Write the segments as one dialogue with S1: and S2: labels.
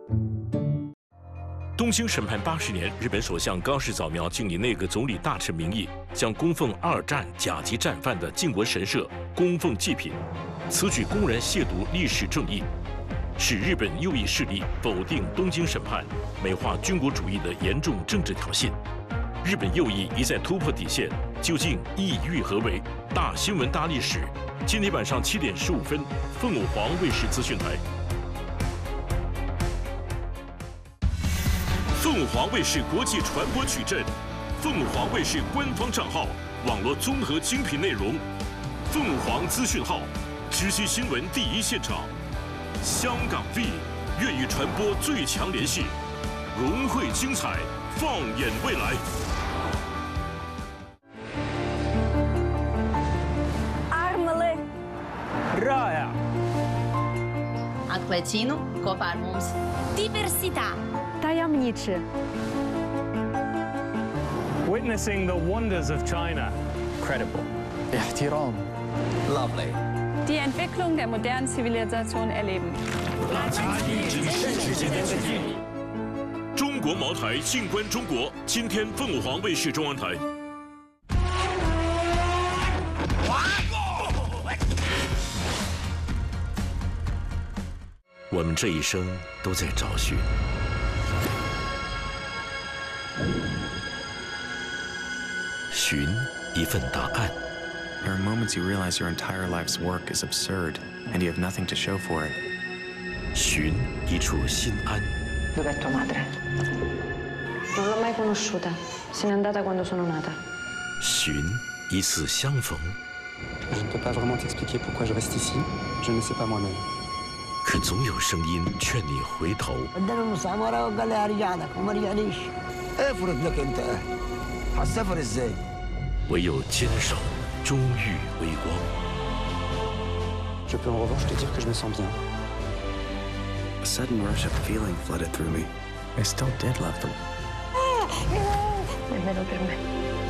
S1: 东京审判80年，日本首相高市早苗竟以内阁总理大臣名义，将供奉2战甲级战犯的靖国神社供奉祭品，此举公然亵渎历史正义，使日本右翼势力否定东京审判，美化军国主义的严重政治挑衅。日本右翼一再突破底线，究竟意欲何为？大新闻大历史，今天晚上7点15分，凤凰卫视资讯台。凤凰卫视国际传播矩阵，凤凰卫视官方账号，网络综合精品内容，凤凰资讯号，直击新闻第一现场。香港 V 粤语传播最强联系，融汇精彩，放眼未来。
S2: Armele.
S3: Raya.
S4: Anqueținu, Covarmums.
S2: Diversità.
S5: Tajemniczy.
S3: Witnessing the wonders of China. Credible.
S6: احترام.
S7: Lovely.
S5: Die Entwicklung der modernen Zivilisation erleben.
S1: 中国茅台，静观中国。今天凤凰卫视中央台。我们这一生都在找寻，寻一份答案。
S6: There are moments you realize your entire life's work is absurd, and you have nothing to show for it.
S1: 寻一处心安。
S8: Dov'è tua madre? Non l'ho mai conosciuta. Se n'è andata quando sono nata.
S1: 寻一次相逢。
S9: Je ne peux pas vraiment t'expliquer pourquoi je reste ici. Je ne sais pas moi-même.
S1: 可总有声音劝你回头。 唯有坚守，终遇微光。
S9: Je peux en revanche te dire que je me sens bien.
S6: A sudden rush of feeling flooded through me. I still did love them.
S8: Nemmeno per me.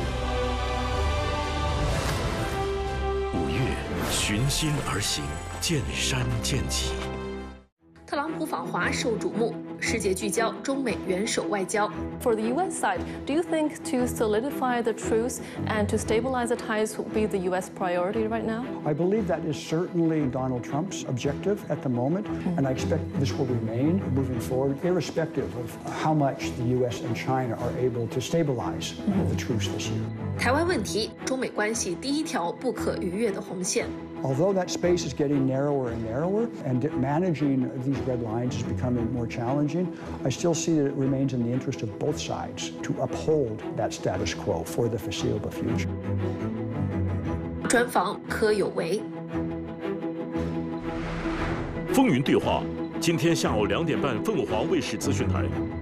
S1: 5月，寻心而行，见山见己。
S10: 特朗普访华受瞩目，世界聚焦中美元首外交。
S11: For the U.S. side, do you think to solidify the truce and to stabilize the ties will be the U.S. priority right now?
S12: I believe that is certainly Donald Trump's objective at the moment, and I expect this will remain moving forward, irrespective of how much the U.S. and China are able to stabilize the truce this year.
S10: 台湾问题，中美关系第一条不可逾越的红线。
S12: Although that space is getting narrower and narrower, and managing these red lines is becoming more challenging, I still see that it remains in the interest of both sides to uphold that status quo for the foreseeable future.
S10: 专访柯有为。
S1: 风云对话，今天下午2点半，凤凰卫视资讯台。